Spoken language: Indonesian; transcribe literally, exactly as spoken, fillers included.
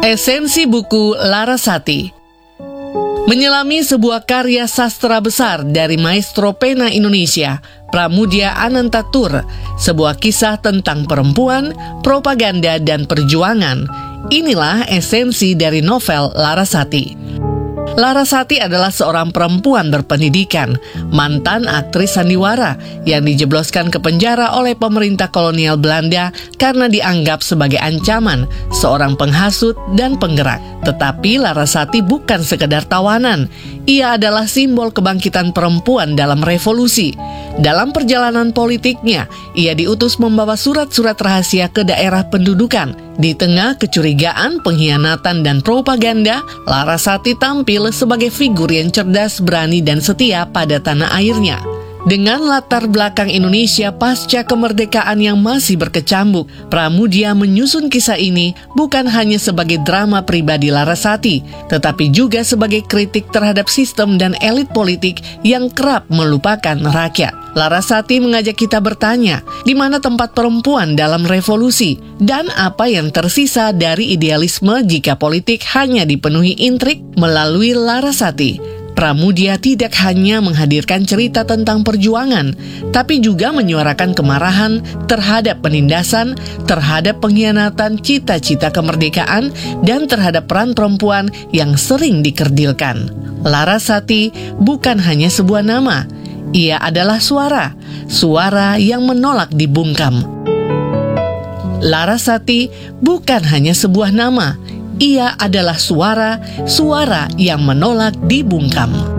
Esensi buku Larasati. Menyelami sebuah karya sastra besar dari maestro pena Indonesia, Pramoedya Anantatur, sebuah kisah tentang perempuan, propaganda, dan perjuangan. Inilah esensi dari novel Larasati. Larasati adalah seorang perempuan berpendidikan, mantan aktris sandiwara yang dijebloskan ke penjara oleh pemerintah kolonial Belanda karena dianggap sebagai ancaman, seorang penghasut dan penggerak. Tetapi Larasati bukan sekedar tawanan, ia adalah simbol kebangkitan perempuan dalam revolusi. Dalam perjalanan politiknya, ia diutus membawa surat-surat rahasia ke daerah pendudukan. Di tengah kecurigaan, pengkhianatan, dan propaganda, Larasati tampil sebagai figur yang cerdas, berani, dan setia pada tanah airnya. Dengan latar belakang Indonesia pasca kemerdekaan yang masih berkecambuk, Pramoedya menyusun kisah ini bukan hanya sebagai drama pribadi Larasati, tetapi juga sebagai kritik terhadap sistem dan elit politik yang kerap melupakan rakyat. Larasati mengajak kita bertanya, di mana tempat perempuan dalam revolusi, dan apa yang tersisa dari idealisme jika politik hanya dipenuhi intrik. Melalui Larasati, Pramoedya tidak hanya menghadirkan cerita tentang perjuangan, tapi juga menyuarakan kemarahan terhadap penindasan, terhadap pengkhianatan cita-cita kemerdekaan, dan terhadap peran perempuan yang sering dikerdilkan. Larasati bukan hanya sebuah nama, ia adalah suara, suara yang menolak dibungkam. Larasati bukan hanya sebuah nama, ia adalah suara, suara yang menolak dibungkam.